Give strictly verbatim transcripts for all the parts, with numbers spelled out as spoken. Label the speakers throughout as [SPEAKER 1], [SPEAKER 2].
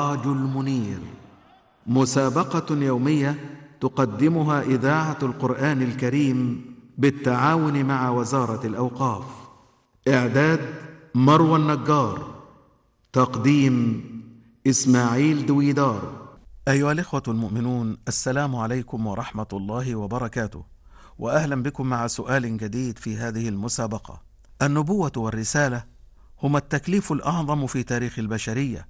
[SPEAKER 1] السراج المنير، مسابقة يومية تقدمها إذاعة القرآن الكريم بالتعاون مع وزارة الأوقاف. إعداد مروى النجار، تقديم إسماعيل دويدار. أيها الإخوة المؤمنون، السلام عليكم ورحمة الله وبركاته، وأهلا بكم مع سؤال جديد في هذه المسابقة. النبوة والرسالة هما التكليف الأعظم في تاريخ البشرية،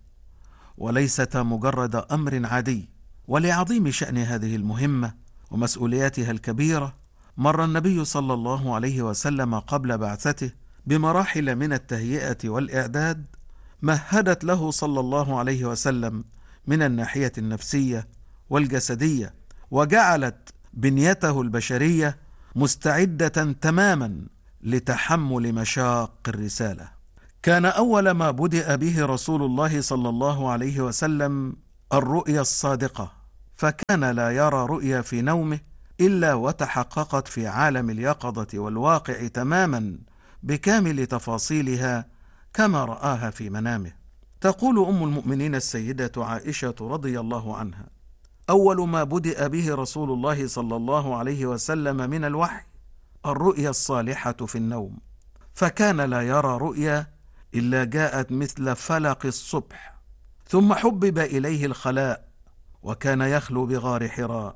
[SPEAKER 1] وليستا مجرد أمر عادي. ولعظيم شأن هذه المهمة ومسؤولياتها الكبيرة، مر النبي صلى الله عليه وسلم قبل بعثته بمراحل من التهيئة والإعداد مهدت له صلى الله عليه وسلم من الناحية النفسية والجسدية، وجعلت بنيته البشرية مستعدة تماما لتحمل مشاق الرسالة. كان أول ما بدأ به رسول الله صلى الله عليه وسلم الرؤيا الصادقة، فكان لا يرى رؤيا في نومه إلا وتحققت في عالم اليقظة والواقع تماما بكامل تفاصيلها كما رآها في منامه. تقول أم المؤمنين السيدة عائشة رضي الله عنها: أول ما بدأ به رسول الله صلى الله عليه وسلم من الوحي الرؤيا الصالحة في النوم، فكان لا يرى رؤيا إلا جاءت مثل فلق الصبح، ثم حبب إليه الخلاء، وكان يخلو بغار حراء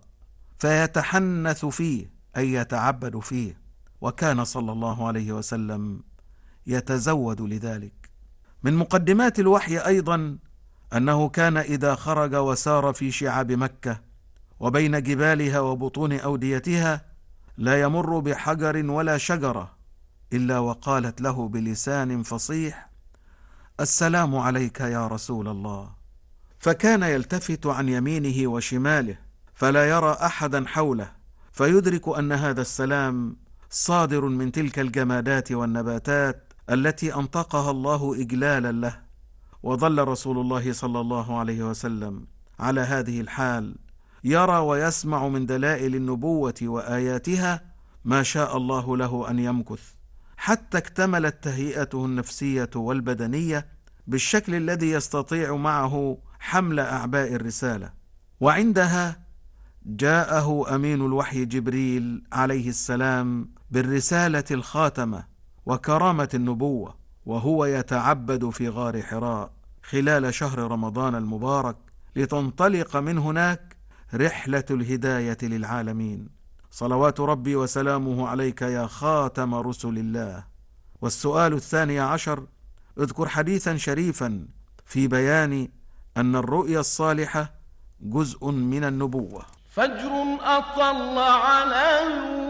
[SPEAKER 1] فيتحنث فيه أي يتعبد فيه، وكان صلى الله عليه وسلم يتزود لذلك. من مقدمات الوحي أيضا أنه كان إذا خرج وسار في شعاب مكة وبين جبالها وبطون أوديتها لا يمر بحجر ولا شجرة إلا وقالت له بلسان فصيح: السلام عليك يا رسول الله. فكان يلتفت عن يمينه وشماله فلا يرى أحدا حوله، فيدرك أن هذا السلام صادر من تلك الجمادات والنباتات التي أنطقها الله إجلالا له. وظل رسول الله صلى الله عليه وسلم على هذه الحال، يرى ويسمع من دلائل النبوة وآياتها ما شاء الله له أن يمكث، حتى اكتملت تهيئته النفسية والبدنية بالشكل الذي يستطيع معه حمل أعباء الرسالة. وعندها جاءه أمين الوحي جبريل عليه السلام بالرسالة الخاتمة وكرامة النبوة، وهو يتعبد في غار حراء خلال شهر رمضان المبارك، لتنطلق من هناك رحلة الهداية للعالمين. صلوات ربي وسلامه عليك يا خاتم رسل الله. والسؤال الثاني عشر: اذكر حديثا شريفا في بيان أن الرؤيا الصالحة جزء من النبوة.
[SPEAKER 2] فجر أطل على